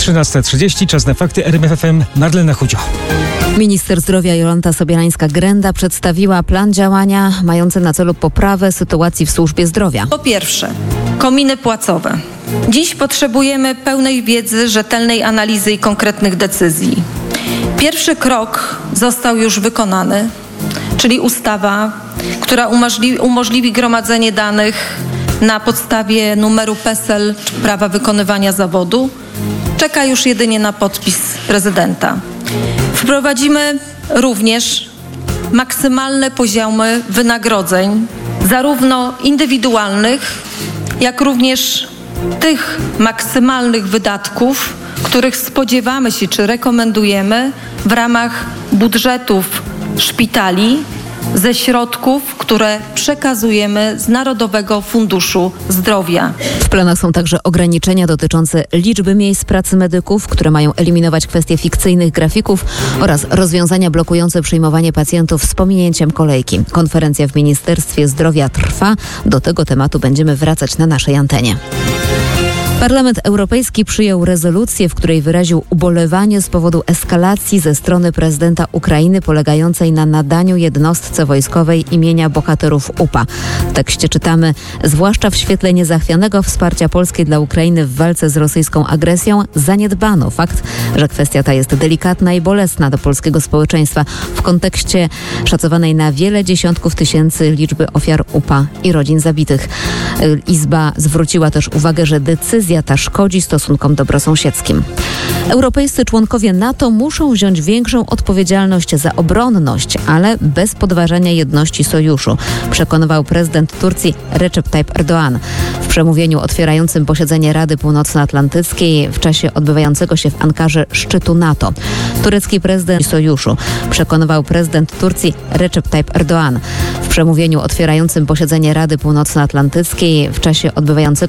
13:30, czas na fakty. RMF FM, Marlena Chudzio. Minister zdrowia Jolanta Sobierańska-Grenda przedstawiła plan działania mający na celu poprawę sytuacji w służbie zdrowia. Po pierwsze, kominy płacowe. Dziś potrzebujemy pełnej wiedzy, rzetelnej analizy i konkretnych decyzji. Pierwszy krok został już wykonany, czyli ustawa, która umożliwi gromadzenie danych na podstawie numeru PESEL czy prawa wykonywania zawodu. Czeka już jedynie na podpis prezydenta. Wprowadzimy również maksymalne poziomy wynagrodzeń, zarówno indywidualnych, jak również tych maksymalnych wydatków, których spodziewamy się czy rekomendujemy w ramach budżetów szpitali ze środków, które przekazujemy z Narodowego Funduszu Zdrowia. W planach są także ograniczenia dotyczące liczby miejsc pracy medyków, które mają eliminować kwestie fikcyjnych grafików oraz rozwiązania blokujące przyjmowanie pacjentów z pominięciem kolejki. Konferencja w Ministerstwie Zdrowia trwa. Do tego tematu będziemy wracać na naszej antenie. Parlament Europejski przyjął rezolucję, w której wyraził ubolewanie z powodu eskalacji ze strony prezydenta Ukrainy polegającej na nadaniu jednostce wojskowej imienia bohaterów UPA. W tekście czytamy: zwłaszcza w świetle niezachwianego wsparcia Polski dla Ukrainy w walce z rosyjską agresją zaniedbano fakt, że kwestia ta jest delikatna i bolesna dla polskiego społeczeństwa w kontekście szacowanej na wiele dziesiątków tysięcy liczby ofiar UPA i rodzin zabitych. Izba zwróciła też uwagę, że decyzja ta szkodzi stosunkom dobrosąsiedzkim. Europejscy członkowie NATO muszą wziąć większą odpowiedzialność za obronność, ale bez podważania jedności sojuszu, przekonywał prezydent Turcji Recep Tayyip Erdoğan. W przemówieniu otwierającym posiedzenie Rady Północnoatlantyckiej w czasie odbywającego się w Ankarze szczytu NATO. Turecki prezydent sojuszu, przekonywał prezydent Turcji Recep Tayyip Erdoğan. W przemówieniu otwierającym posiedzenie Rady Północnoatlantyckiej w czasie odbywającego